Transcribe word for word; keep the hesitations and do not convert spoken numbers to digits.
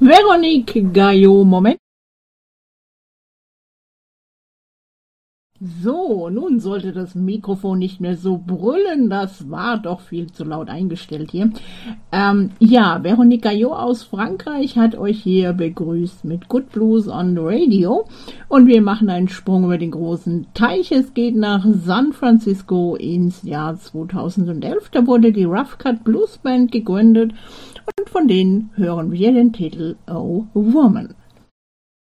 Veronique Gaillot, Moment. So, nun sollte das Mikrofon nicht mehr so brüllen, das war doch viel zu laut eingestellt hier. Ähm, ja, Veronique Gaillot aus Frankreich hat euch hier begrüßt mit Good Blues on the Radio und wir machen einen Sprung über den großen Teich. Es geht nach San Francisco ins Jahr zweitausendelf, da wurde die Rough Cut Blues Band gegründet und von denen hören wir den Titel Oh Woman.